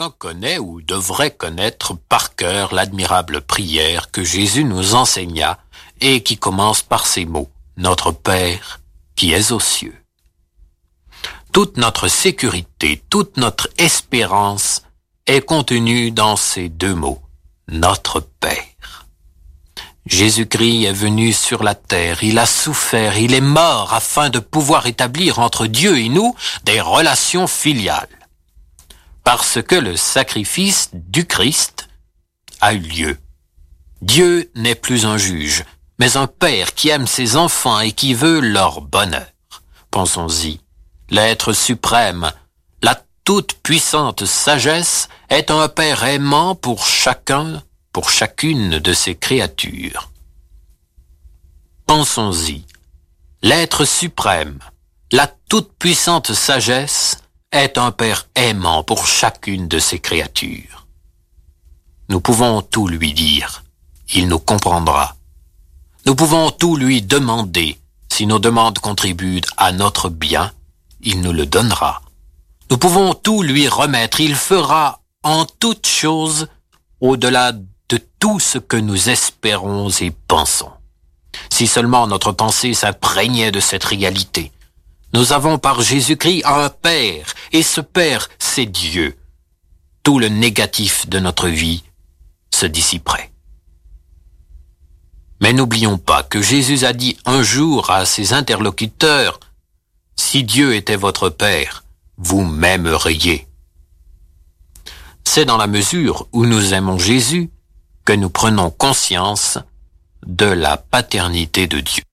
Chacun connaît ou devrait connaître par cœur l'admirable prière que Jésus nous enseigna et qui commence par ces mots: Notre Père qui es aux cieux. Toute notre sécurité, toute notre espérance est contenue dans ces deux mots: Notre Père. Jésus-Christ est venu sur la terre, il a souffert, il est mort afin de pouvoir établir entre Dieu et nous des relations filiales. Parce que le sacrifice du Christ a eu lieu. Dieu n'est plus un juge, mais un père qui aime ses enfants et qui veut leur bonheur. Pensons-y, l'être suprême, la toute-puissante sagesse est un père aimant pour chacun, pour chacune de ses créatures. Pensons-y, l'être suprême, la toute-puissante sagesse est un père aimant pour chacune de ses créatures. Nous pouvons tout lui dire, il nous comprendra. Nous pouvons tout lui demander, si nos demandes contribuent à notre bien, il nous le donnera. Nous pouvons tout lui remettre, il fera en toutes choses au-delà de tout ce que nous espérons et pensons. Si seulement notre pensée s'imprégnait de cette réalité. Nous avons par Jésus-Christ un Père, et ce Père, c'est Dieu. Tout le négatif de notre vie se dissiperait. Mais n'oublions pas que Jésus a dit un jour à ses interlocuteurs: « Si Dieu était votre Père, vous m'aimeriez. » C'est dans la mesure où nous aimons Jésus que nous prenons conscience de la paternité de Dieu.